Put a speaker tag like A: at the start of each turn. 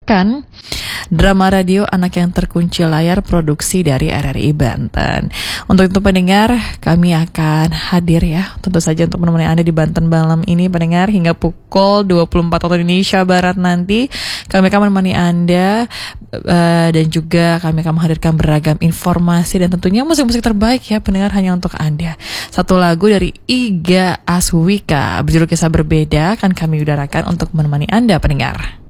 A: mendengarkan drama radio Anak yang Terkunci Layar produksi dari RRI Banten. Untuk itu pendengar, kami akan hadir ya, tentu saja untuk menemani Anda di Banten malam ini pendengar hingga pukul 24 waktu Indonesia Barat nanti. Kami akan menemani Anda dan juga kami akan menghadirkan beragam informasi dan tentunya musik-musik terbaik ya pendengar hanya untuk Anda. Satu lagu dari Iga Aswika berjudul Kisah Berbeda akan kami udarakan untuk menemani Anda pendengar.